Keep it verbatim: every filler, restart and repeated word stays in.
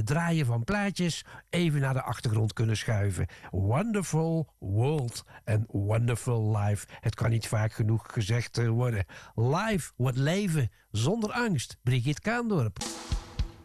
het draaien van plaatjes even naar de achtergrond kunnen schuiven. Wonderful World en Wonderful Life. Het kan niet vaak genoeg gezegd worden. Live, wat leven, zonder angst. Brigitte Kaandorp.